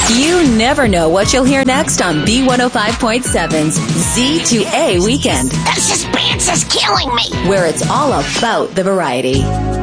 You never know what you'll hear next on B105.7's Z2A Weekend. The suspense is killing me. Where it's all about the variety.